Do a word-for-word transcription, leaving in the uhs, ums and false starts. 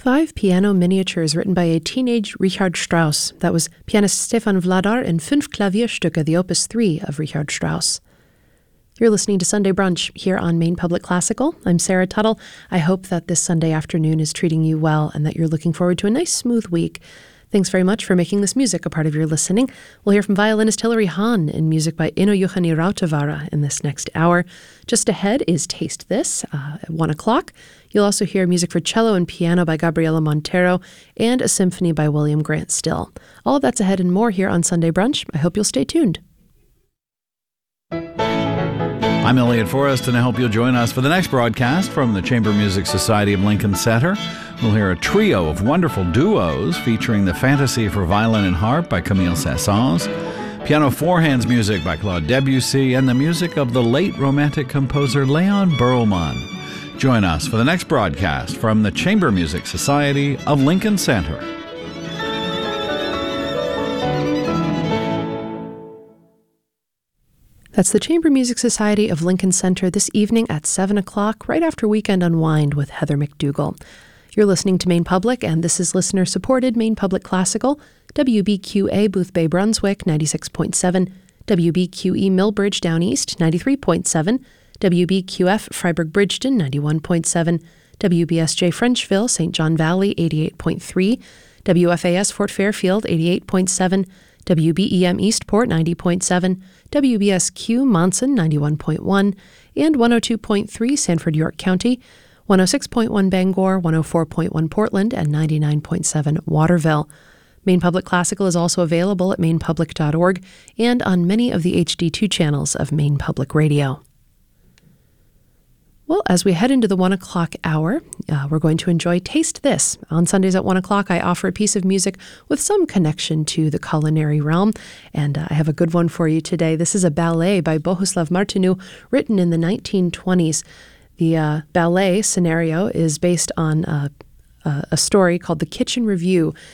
Five piano miniatures written by a teenage Richard Strauss. That was pianist Stefan Vladar in Fünf Klavierstücke, the opus three of Richard Strauss. You're listening to Sunday Brunch here on Maine Public Classical. I'm Sarah Tuttle. I hope that this Sunday afternoon is treating you well and that you're looking forward to a nice, smooth week. Thanks very much for making this music a part of your listening. We'll hear from violinist Hilary Hahn and music by Eno Juhani Rautavaara in this next hour. Just ahead is Taste This uh, at one o'clock. You'll also hear music for cello and piano by Gabriela Montero and a symphony by William Grant Still. All of that's ahead and more here on Sunday Brunch. I hope you'll stay tuned. I'm Elliot Forrest, and I hope you'll join us for the next broadcast from the Chamber Music Society of Lincoln Center. We'll hear a trio of wonderful duos featuring the Fantasy for Violin and Harp by Camille Saint-Saëns, piano four-hands music by Claude Debussy, and the music of the late Romantic composer Leon Burlman. Join us for the next broadcast from the Chamber Music Society of Lincoln Center. That's the Chamber Music Society of Lincoln Center this evening at seven o'clock, right after Weekend Unwind with Heather McDougall. You're listening to Maine Public, and this is listener-supported Maine Public Classical, W B Q A Boothbay Brunswick, ninety-six point seven, W B Q E Millbridge Down East, ninety-three point seven, W B Q F Freiburg Bridgeton, ninety-one point seven, W B S J Frenchville, Saint John Valley, eighty-eight point three, W F A S Fort Fairfield, eighty-eight point seven, W B E M Eastport, ninety point seven, W B S Q Monson, ninety-one point one, and one oh two point three Sanford, York County, one oh six point one Bangor, one oh four point one Portland, and ninety-nine point seven Waterville. Maine Public Classical is also available at maine public dot org and on many of the H D two channels of Maine Public Radio. Well, as we head into the one o'clock hour, uh, we're going to enjoy Taste This. On Sundays at one o'clock, I offer a piece of music with some connection to the culinary realm, and uh, I have a good one for you today. This is a ballet by Bohuslav Martinu, written in the nineteen twenties. The uh, ballet scenario is based on uh, uh, a story called The Kitchen Review,